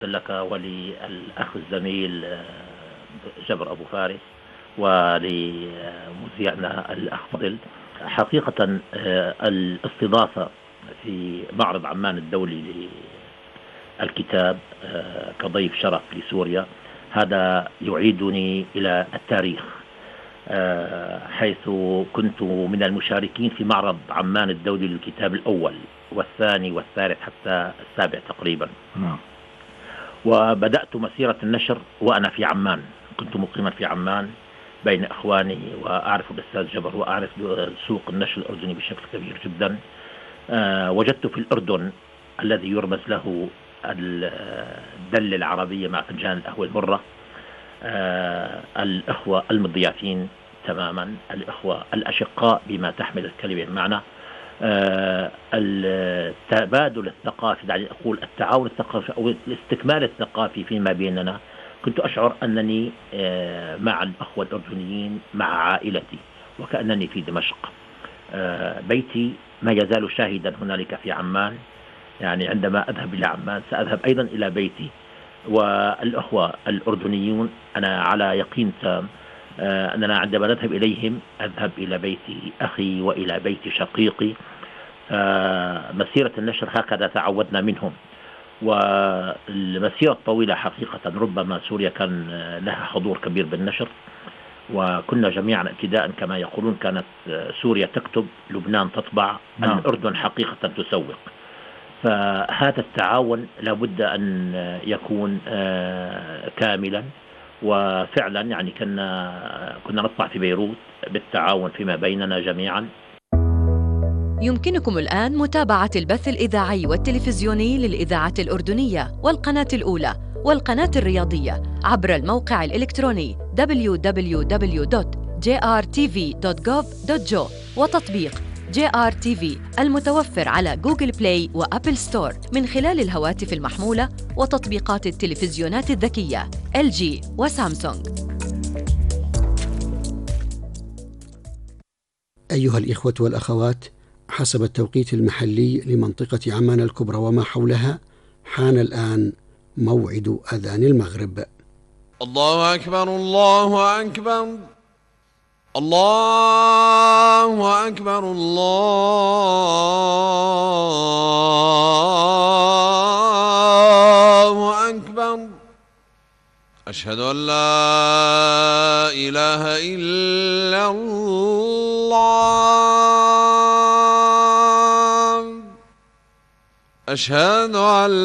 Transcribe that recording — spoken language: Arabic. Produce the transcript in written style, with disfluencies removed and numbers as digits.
لك وللأخ الزميل جبر أبو فارس ولمذيعنا الأخ فضل. حقيقة الاستضافة في معرض عمان الدولي للكتاب كضيف شرف لسوريا هذا يعيدني إلى التاريخ، حيث كنت من المشاركين في معرض عمان الدولي للكتاب الأول والثاني والثالث حتى السابع تقريبا. وبدأت مسيرة النشر وأنا في عمان، كنت مقيما في عمان بين أخواني، وأعرف الأستاذ جبر وأعرف سوق النشر الأردني بشكل كبير جدا. وجدت في الأردن الذي يرمز له الدلة العربية مع فنجان القهوة المرة الأخوة المضيافين تماما، الأخوة الأشقاء بما تحمل الكلمة معنى، التبادل الثقافي، دعني أقول التعاون الثقافي أو الاستكمال الثقافي فيما بيننا. كنت أشعر أنني مع الأخوة الأردنيين مع عائلتي وكأنني في دمشق. بيتي ما يزال شاهدا هنالك في عمان، يعني عندما أذهب إلى عمان سأذهب أيضا إلى بيتي. والأخوة الأردنيون أنا على يقين تام أننا عندما نذهب إليهم أذهب إلى بيت أخي وإلى بيت شقيقي. مسيرة النشر هكذا تعودنا منهم، والمسيرة الطويلة حقيقة. ربما سوريا كان لها حضور كبير بالنشر، وكنا جميعا ابتداء كما يقولون كانت سوريا تكتب، لبنان تطبع، الأردن حقيقة تسوق. فهذا التعاون لابد أن يكون كاملا، وفعلا يعني كنا نطبع في بيروت بالتعاون فيما بيننا جميعا. يمكنكم الآن متابعة البث الإذاعي والتلفزيوني للإذاعة الأردنية والقناة الأولى والقناة الرياضية عبر الموقع الإلكتروني www.jrtv.gov.jo وتطبيق JRTV المتوفر على جوجل بلاي وأبل ستور من خلال الهواتف المحمولة وتطبيقات التلفزيونات الذكية LG وسامسونج. أيها الإخوة والأخوات، حسب التوقيت المحلي لمنطقة عمان الكبرى وما حولها حان الآن موعد أذان المغرب. الله أكبر الله أكبر الله أكبر الله أكبر. أشهد أن لا إله إلا الله. أشهد أن